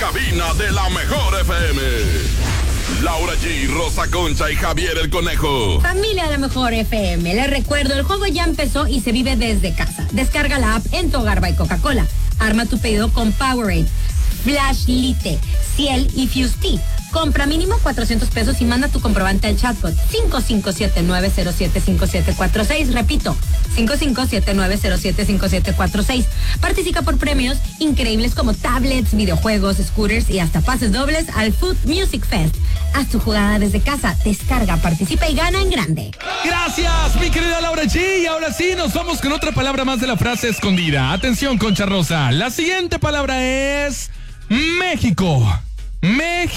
cabina de la mejor FM. Laura G, Rosa Concha y Javier el Conejo. Familia de la mejor FM, les recuerdo, el juego ya empezó y se vive desde casa. Descarga la app en tu hogar by Coca-Cola. Arma tu pedido con Powerade, Flashlight, Ciel y Fuse Tea. Compra mínimo 400 pesos y manda tu comprobante al chatbot 5579075746. Repito, 5579075746. Participa por premios increíbles como tablets, videojuegos, scooters y hasta pases dobles al Food Music Fest. Haz tu jugada desde casa, descarga, participa y gana en grande. Gracias, mi querida Laura G. Y ahora sí, nos vamos con otra palabra más de la frase escondida. Atención, Concha Rosa. La siguiente palabra es México. México.